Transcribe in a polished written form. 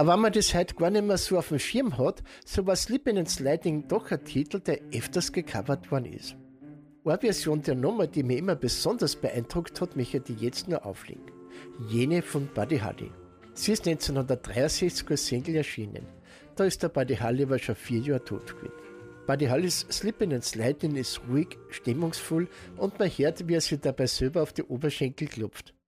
Aber wenn man das heute gar nicht mehr so auf dem Schirm hat, so war Slippin' and Sliding doch ein Titel, der öfters gecovert worden ist. Eine Version der Nummer, die mich immer besonders beeindruckt hat, möchte ich jetzt nur auflegen. Jene von Buddy Holly. Sie ist 1963 als Single erschienen. Da ist der Buddy Holly aber schon 4 Jahre tot gewesen. Buddy Hollys Slippin' and Slidin' ist ruhig, stimmungsvoll und man hört, wie er sich dabei selber auf die Oberschenkel klopft.